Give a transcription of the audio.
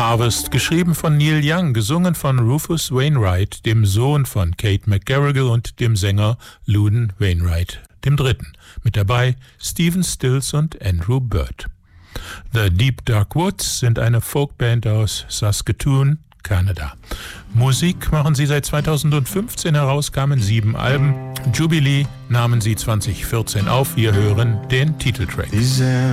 Harvest, geschrieben von Neil Young, gesungen von Rufus Wainwright, dem Sohn von Kate McGarrigle und dem Sänger Loudon Wainwright III. Mit dabei Stephen Stills und Andrew Bird. The Deep Dark Woods sind eine Folkband aus Saskatoon, Kanada. Musik machen sie seit 2015 heraus, kamen 7 Alben. Jubilee nahmen sie 2014 auf. Wir hören den Titeltrack.